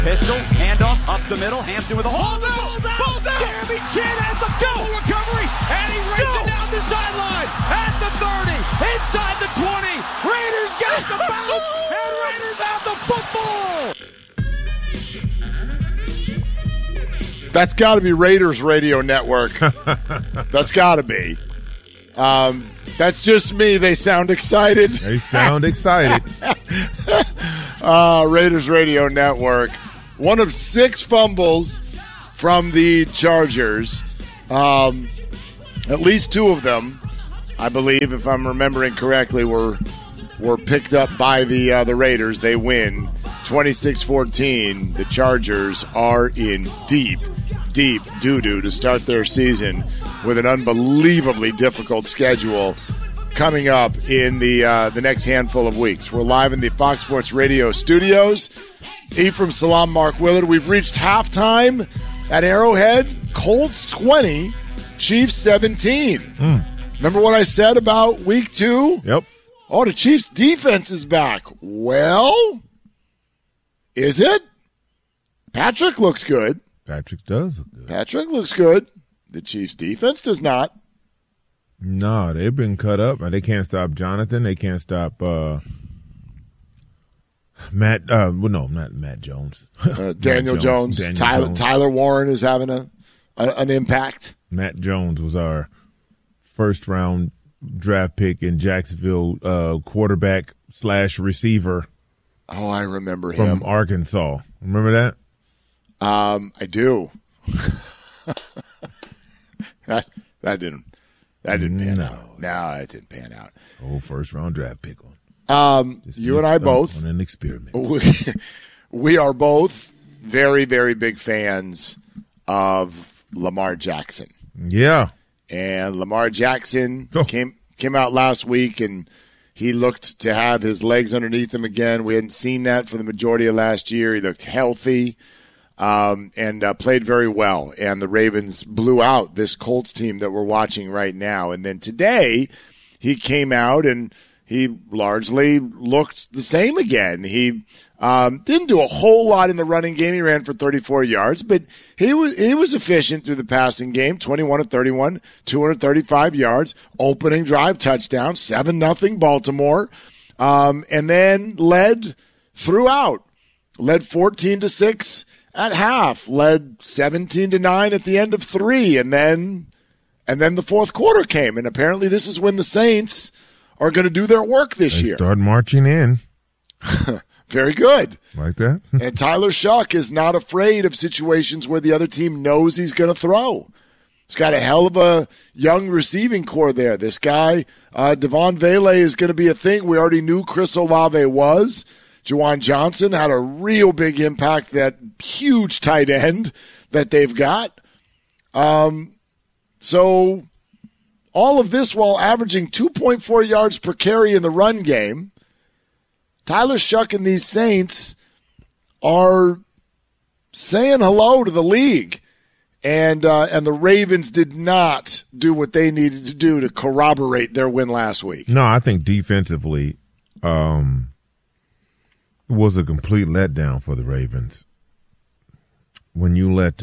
Pistol, handoff, up the middle, Hampton with a hole. Balls out! Jeremy Chin has the full recovery, and he's racing down the sideline at the 30, inside the 20. Raiders get the bounce, and Raiders have the football. That's got to be Raiders Radio Network. That's got to be. That's just me. They sound excited. They sound excited. Raiders Radio Network. One of 6 fumbles from the Chargers. At least 2 of them, I believe, if I'm remembering correctly, were picked up by the Raiders. They win 26-14. The Chargers are in deep doo-doo to start their season with an unbelievably difficult schedule coming up in the next handful of weeks. We're live in the Fox Sports Radio studios. Ephraim Salaam, Mark Willard. We've reached halftime at Arrowhead. Colts 20, Chiefs 17. Remember what I said about week 2? Yep. Oh, the Chiefs' defense is back. Well, is it? Patrick looks good. Patrick does look good. Patrick looks good. The Chiefs' defense does not. No, they've been cut up. They can't stop Jonathan. They can't stop Matt. Not Matt Jones. Daniel Jones. Tyler Warren is having an impact. Matt Jones was our first-round draft pick in Jacksonville, quarterback / receiver. Oh, I remember him. From Arkansas. Remember that? I do. that didn't pan out. No, it didn't pan out. Oh, first-round draft pick on. You and I both on an experiment. We are both very, very big fans of Lamar Jackson. Yeah. And Lamar Jackson came out last week, and he looked to have his legs underneath him again. We hadn't seen that for the majority of last year. He looked healthy and played very well. And the Ravens blew out this Colts team that we're watching right now. And then today he came out and he largely looked the same again. He didn't do a whole lot in the running game. He ran for 34 yards, but he was efficient through the passing game, 21-31, 235 yards, opening drive touchdown, 7-0 Baltimore, and then led throughout. Led 14-6 at half, led 17-9 at the end of 3, and then the fourth quarter came, and apparently this is when the Saints are going to do their work this year. Start marching in. Very good. Like that. And Tyler Shuck is not afraid of situations where the other team knows he's going to throw. He's got a hell of a young receiving core there. This guy, Devon Vele, is going to be a thing. We already knew Chris Olave was. Juwan Johnson had a real big impact, that huge tight end that they've got. So all of this while averaging 2.4 yards per carry in the run game. Tyler Shuck and these Saints are saying hello to the league. And the Ravens did not do what they needed to do to corroborate their win last week. No, I think defensively was a complete letdown for the Ravens. When you let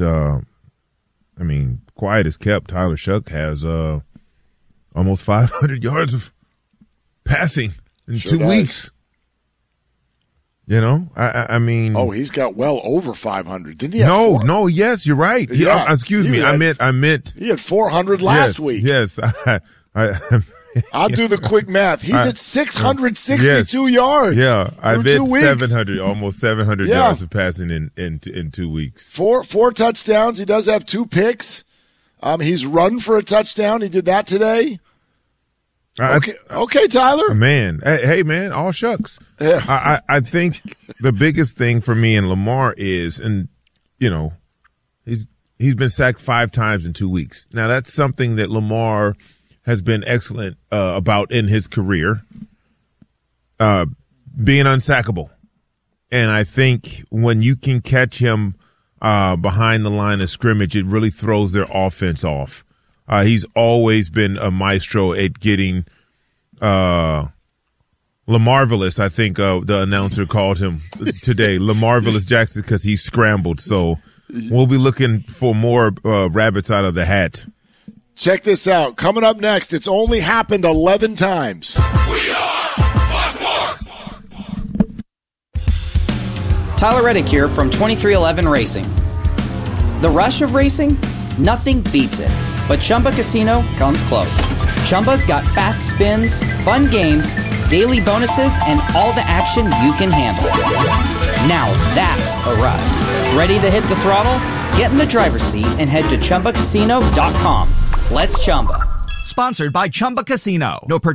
quiet as kept, Tyler Shuck has almost 500 yards of passing in 2 weeks. You know, I mean. Oh, he's got well over 500. Didn't he have No, yes, you're right. Yeah. Excuse me. I meant. He had 400 last week. Yes. I'll do the quick math. He's at 662 yards. Yeah, I bet 700, almost 700 yards of passing in 2 weeks. Four touchdowns. He does have 2 picks. He's run for a touchdown. He did that today. Okay, Tyler. Man, hey, man, all shucks. Yeah. I think the biggest thing for me and Lamar is, and you know, he's been sacked 5 times in 2 weeks. Now that's something that Lamar has been excellent about in his career, being unsackable. And I think when you can catch him behind the line of scrimmage, it really throws their offense off. He's always been a maestro at getting Lamarvelous, I think the announcer called him today. Lamarvelous Jackson, because he scrambled. So we'll be looking for more rabbits out of the hat. Check this out. Coming up next, it's only happened 11 times. We are Fox Sports. Tyler Reddick here from 2311 Racing. The rush of racing? Nothing beats it. But Chumba Casino comes close. Chumba's got fast spins, fun games, daily bonuses, and all the action you can handle. Now that's a ride. Ready to hit the throttle? Get in the driver's seat and head to ChumbaCasino.com. Let's Chumba. Sponsored by Chumba Casino. No purchase